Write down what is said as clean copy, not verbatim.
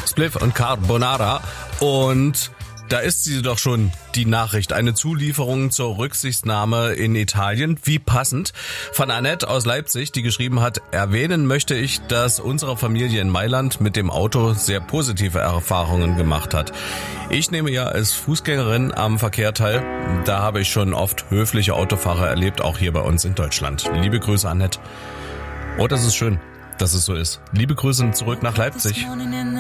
Spliff und Carbonara. Und da ist sie doch schon, die Nachricht. Eine Zulieferung zur Rücksichtnahme in Italien. Wie passend. Von Annette aus Leipzig, die geschrieben hat, erwähnen möchte ich, dass unsere Familie in Mailand mit dem Auto sehr positive Erfahrungen gemacht hat. Ich nehme ja als Fußgängerin am Verkehr teil. Da habe ich schon oft höfliche Autofahrer erlebt, auch hier bei uns in Deutschland. Liebe Grüße, Annette. Oh, das ist schön, dass es so ist. Liebe Grüße zurück nach Leipzig.